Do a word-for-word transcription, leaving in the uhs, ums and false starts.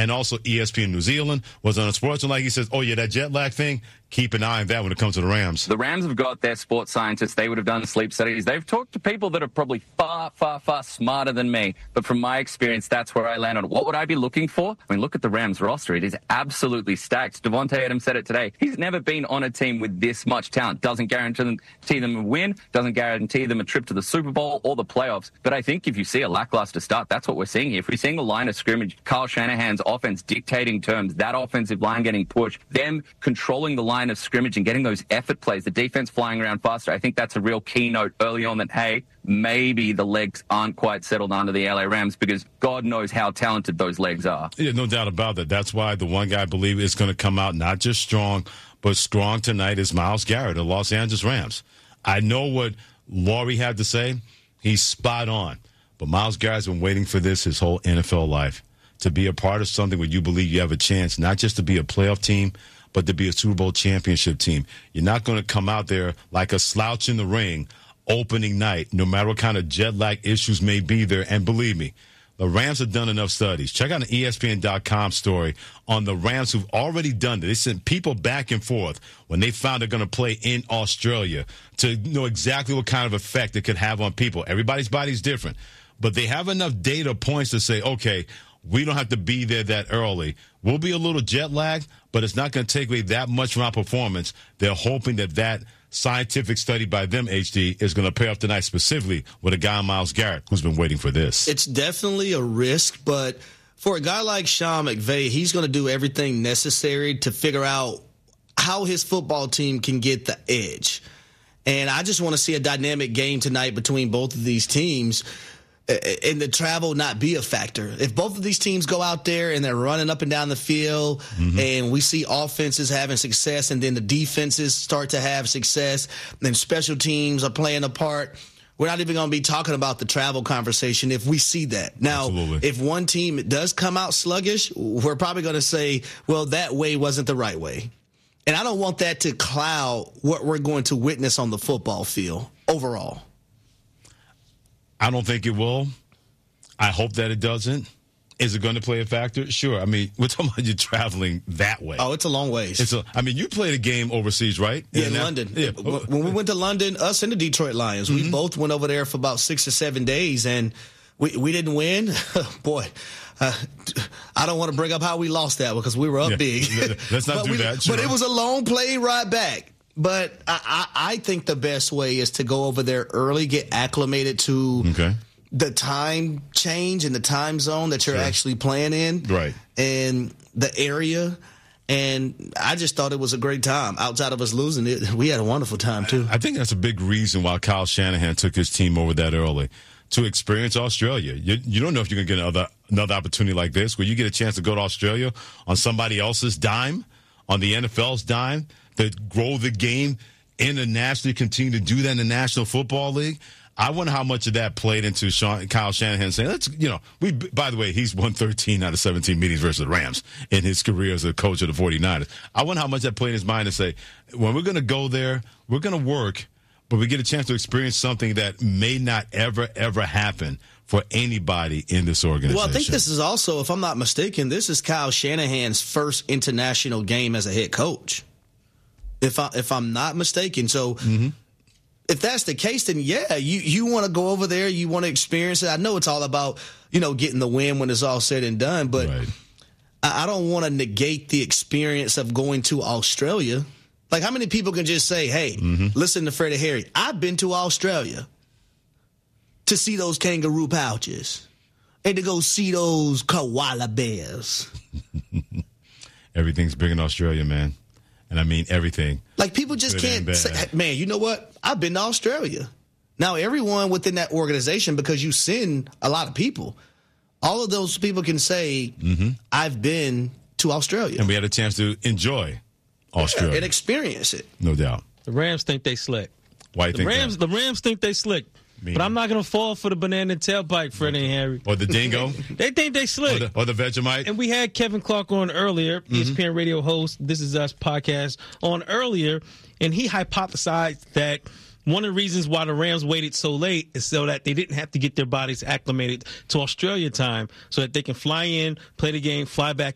and also E S P N New Zealand was on a sports. And like he says, oh, yeah, that jet lag thing, keep an eye on that when it comes to the Rams. The Rams have got their sports scientists. They would have done sleep studies. They've talked to people that are probably far, far, far smarter than me. But from my experience, that's where I land on it. What would I be looking for? I mean, look at the Rams roster. It is absolutely stacked. Devontae Adams said it today. He's never been on a team with this much talent. Doesn't guarantee them a win. Doesn't guarantee them a trip to the Super Bowl or the playoffs. But I think if you see a lackluster start, that's what we're seeing here. If we're seeing the line of scrimmage, Kyle Shanahan's offense dictating terms, that offensive line getting pushed, them controlling the line of scrimmage and getting those effort plays, the defense flying around faster, I think that's a real keynote early on that, hey, maybe the legs aren't quite settled under the L A Rams because God knows how talented those legs are. Yeah, no doubt about that. That's why the one guy I believe is going to come out not just strong, but strong tonight is Myles Garrett, the Los Angeles Rams. I know what Laurie had to say. He's spot on. But Myles Garrett's been waiting for this his whole N F L life, to be a part of something where you believe you have a chance, not just to be a playoff team, but to be a Super Bowl championship team. You're not going to come out there like a slouch in the ring opening night, no matter what kind of jet lag issues may be there. And believe me, the Rams have done enough studies. Check out an E S P N dot com story on the Rams who've already done it. They sent people back and forth when they found they're going to play in Australia to know exactly what kind of effect it could have on people. Everybody's body's different. But they have enough data points to say, okay, we don't have to be there that early. We'll be a little jet lagged, but it's not going to take away that much from our performance. They're hoping that that scientific study by them, H D, is going to pay off tonight, specifically with a guy, Myles Garrett, who's been waiting for this. It's definitely a risk, but for a guy like Sean McVay, he's going to do everything necessary to figure out how his football team can get the edge. And I just want to see a dynamic game tonight between both of these teams, and the travel not be a factor. If both of these teams go out there and they're running up and down the field, mm-hmm. and we see offenses having success and then the defenses start to have success, and special teams are playing a part, we're not even going to be talking about the travel conversation if we see that. Now, Absolutely. If one team does come out sluggish, we're probably going to say, well, that way wasn't the right way. And I don't want that to cloud what we're going to witness on the football field overall. I don't think it will. I hope that it doesn't. Is it going to play a factor? Sure. I mean, we're talking about you traveling that way. Oh, it's a long ways. It's a, I mean, you played a game overseas, right? Yeah, in that, London. Yeah. When we went to London, us and the Detroit Lions, mm-hmm. we both went over there for about six or seven days, and we, we didn't win. Boy, uh, I don't want to bring up how we lost that because we were up yeah. big. Let's not do we, that. Sure. But it was a long plane ride back. But I, I, I think the best way is to go over there early, get acclimated to okay. the time change and the time zone that you're sure. actually playing in. Right. And the area. And I just thought it was a great time. Outside of us losing it, we had a wonderful time, too. I think that's a big reason why Kyle Shanahan took his team over that early, to experience Australia. You, you don't know if you're going to get another, another opportunity like this where you get a chance to go to Australia on somebody else's dime, on the N F L's dime, to grow the game internationally, continue to do that in the National Football League. I wonder how much of that played into Sean, Kyle Shanahan saying, let's, you know, we, by the way, he's won thirteen out of seventeen meetings versus the Rams in his career as a coach of the 49ers. I wonder how much that played in his mind to say, when we're going to go there, we're going to work, but we get a chance to experience something that may not ever, ever happen for anybody in this organization. Well, I think this is also, if I'm not mistaken, this is Kyle Shanahan's first international game as a head coach. If I if I'm not mistaken, so mm-hmm. if that's the case, then yeah, you you want to go over there, you want to experience it. I know it's all about you know getting the win when it's all said and done, but right. I, I don't want to negate the experience of going to Australia. Like, how many people can just say, "Hey, mm-hmm. listen to Freddie Harry, I've been to Australia to see those kangaroo pouches and to go see those koala bears." Everything's big in Australia, man. And I mean everything. Like, people just can't say, man, you know what? I've been to Australia. Now, everyone within that organization, because you send a lot of people, all of those people can say, mm-hmm. I've been to Australia. And we had a chance to enjoy Australia. Yeah, and experience it. No doubt. The Rams think they slick. Why do you the think Rams, that? The Rams think they slick. Meaning. But I'm not going to fall for the banana tailbite, Freddie and Harry. Or the dingo. They think they slick. Or the, or the Vegemite. And we had Kevin Clark on earlier, mm-hmm. E S P N radio host, This Is Us podcast, on earlier, and he hypothesized that one of the reasons why the Rams waited so late is so that they didn't have to get their bodies acclimated to Australia time, so that they can fly in, play the game, fly back